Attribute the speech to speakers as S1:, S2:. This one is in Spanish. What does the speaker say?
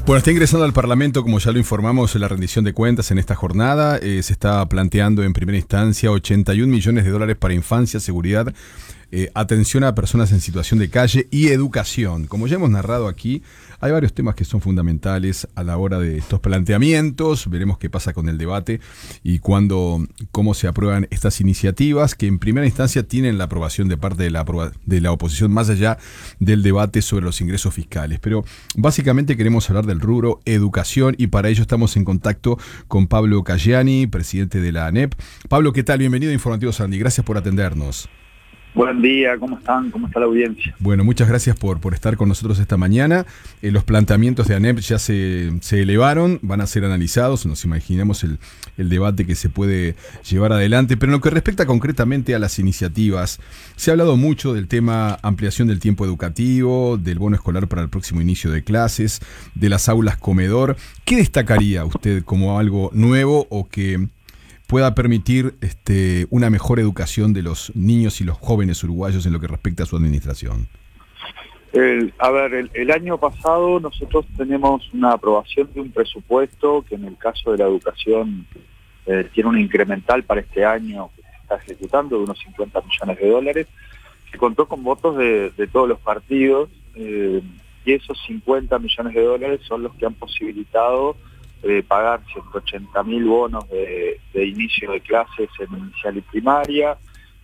S1: Bueno, está ingresando al Parlamento, como ya lo informamos, en la rendición de cuentas en esta jornada. Se está planteando en primera instancia 81 millones de dólares para infancia, seguridad, atención a personas en situación de calle y educación. Como ya hemos narrado aquí, hay varios temas que son fundamentales a la hora de estos planteamientos. Veremos qué pasa con el debate y cómo se aprueban estas iniciativas que en primera instancia tienen la aprobación de parte de la oposición, más allá del debate sobre los ingresos fiscales. Pero básicamente queremos hablar del rubro educación y para ello estamos en contacto con Pablo Caggiani, presidente de la ANEP. Pablo, ¿qué tal? Bienvenido a Informativo Sarandí. Gracias por atendernos.
S2: Buen día, ¿cómo están? ¿Cómo está la audiencia?
S1: Bueno, muchas gracias por estar con nosotros esta mañana. Los planteamientos de ANEP ya se elevaron, van a ser analizados, nos imaginamos el debate que se puede llevar adelante, pero en lo que respecta concretamente a las iniciativas, se ha hablado mucho del tema ampliación del tiempo educativo, del bono escolar para el próximo inicio de clases, de las aulas comedor. ¿Qué destacaría usted como algo nuevo o que pueda permitir una mejor educación de los niños y los jóvenes uruguayos en lo que respecta a su administración?
S2: El año pasado nosotros tenemos una aprobación de un presupuesto que en el caso de la educación tiene un incremental para este año que se está ejecutando de unos 50 millones de dólares, que contó con votos de todos los partidos, y esos 50 millones de dólares son los que han posibilitado pagar 180.000 bonos de inicio de clases en inicial y primaria,